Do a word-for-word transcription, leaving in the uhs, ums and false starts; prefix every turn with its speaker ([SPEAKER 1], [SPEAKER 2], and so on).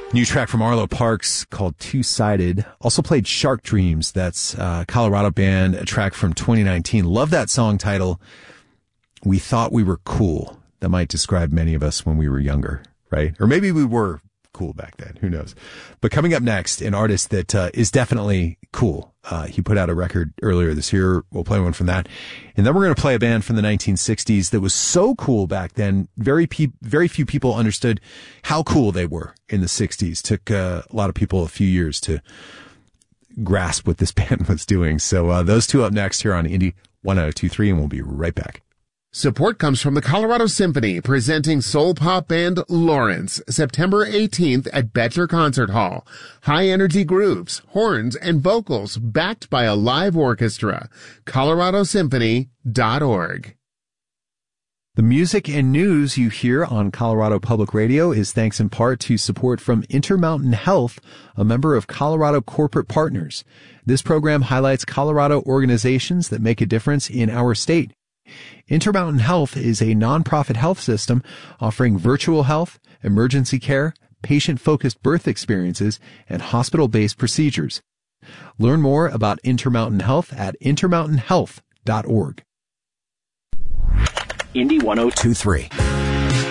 [SPEAKER 1] New track from Arlo Parks called Two-Sided. Also played Shark Dreams. That's a Colorado band, a track from twenty nineteen. Love that song title. We thought we were cool. That might describe many of us when we were younger, right? Or maybe we were cool back then. Who knows? But coming up next, an artist that uh, is definitely cool. Uh, he put out a record earlier this year. We'll play one from that. And then we're going to play a band from the nineteen sixties that was so cool back then. Very pe- very few people understood how cool they were in the sixties. Took uh, a lot of people a few years to grasp what this band was doing. So uh, those two up next here on Indie one oh two point three, and we'll be right back.
[SPEAKER 2] Support comes from the Colorado Symphony, presenting soul pop band Lawrence, September eighteenth at Betcher Concert Hall. High-energy grooves, horns, and vocals backed by a live orchestra. colorado symphony dot org.
[SPEAKER 1] The music and news you hear on Colorado Public Radio is thanks in part to support from Intermountain Health, a member of Colorado Corporate Partners. This program highlights Colorado organizations that make a difference in our state. Intermountain Health is a nonprofit health system offering virtual health, emergency care, patient-focused birth experiences, and hospital-based procedures. Learn more about Intermountain Health at intermountain health dot org.
[SPEAKER 3] Indie one oh two point three.